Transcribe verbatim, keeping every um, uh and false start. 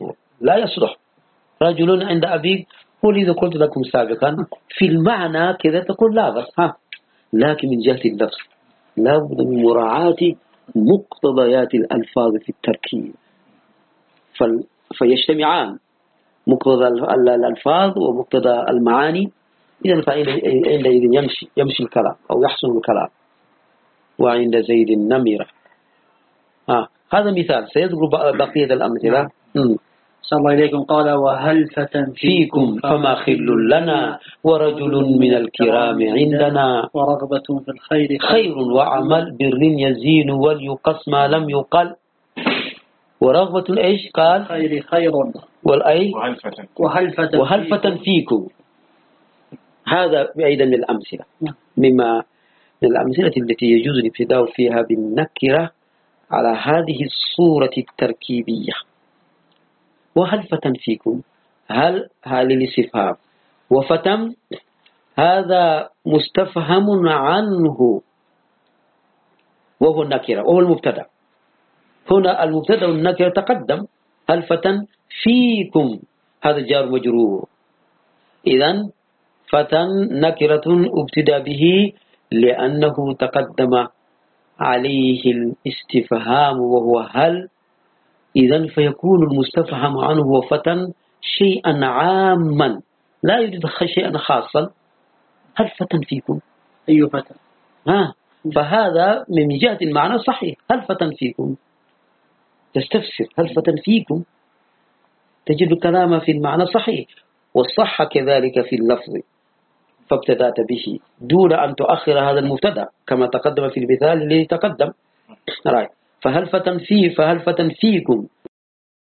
لا يصلح. رجل عند أبيك قل إذا قلت لكم سابقا في المعنى كذا تقول لا بس ها، لكن من جهة اللفظ لا بد من مراعاة مقتضيات الألفاظ في التركيب فيجتمعان، مقتضى الألفاظ ومقتضى المعاني، إذا فعندئذ يمشي يمشي الكلام أو يحسن الكلام. وعند زيد النمرة. آه. هذا مثال، سيذكر بقية الأمثلة. صلى الله إليكم. قال وهلفة فيكم فما خل لنا ورجل من الكرام عندنا ورغبة في الخير خير وعمل بر يزين وليقص ما لم يقل. ورغبة إيش قال خير خير والأي وهلفة وهلفة, وهلفة فيكم. هذا بعيدا من الأمثلة، مما من الأمثلة التي يجوز الابتداء فيها بالنكرة على هذه الصورة التركيبية. وهلفة فيكم، هل هل الاستفهام، وفتم هذا مستفهم عنه وهو النكرة وهو المبتدأ. هنا المبتدأ والنكرة تقدم، هلفة فيكم هذا جار مجرور. إذن فتن نكرة ابتدأ به لأنه تقدم عليه الاستفهام وهو هل، إذن فيكون المستفهم عنه وفتن شيئا عاما لا يوجد شيئا خاصا. هل فتن فيكم أي فتن ها، فهذا من جهة المعنى صحيح. هل فتن فيكم تستفسر، هل فتن فيكم تجد كلامه في المعنى صحيح، والصح كذلك في اللفظ فابتدأت به دون أن تؤخر هذا المبتدأ كما تقدم في المثال الذي تقدم. فهل فتن فيه فهل فتن فيكم